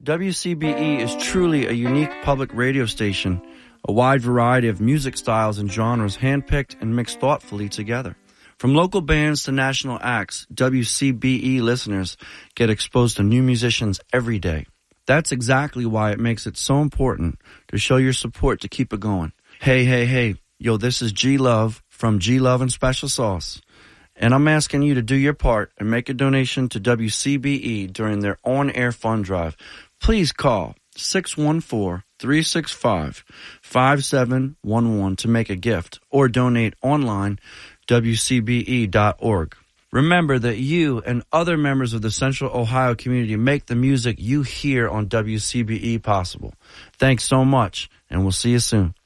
WCBE is truly a unique public radio station, a wide variety of music styles and genres handpicked and mixed thoughtfully together. From local bands to national acts, WCBE listeners get exposed to new musicians every day. That's exactly why it makes it so important to show your support to keep it going. Hey, yo, this is G-Love from G-Love and Special Sauce. And I'm asking you to do your part and make a donation to WCBE during their on-air fund drive. Please call 614-365-5711 to make a gift or donate online WCBE.org. Remember that you and other members of the Central Ohio community make the music you hear on WCBE possible. Thanks so much, and we'll see you soon.